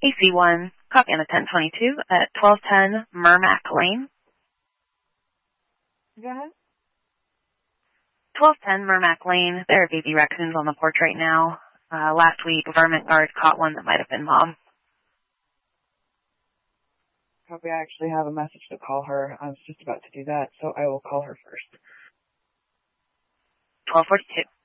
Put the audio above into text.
AC1, copy on the 1022 at 1210 Mermack Lane. Go ahead. 1210 Mermack Lane. There are baby raccoons on the porch right now. Last week, a varmint guard caught one that might have been Mom. Copy. I actually have a message to call her. I was just about to do that, so I will call her first. 1242.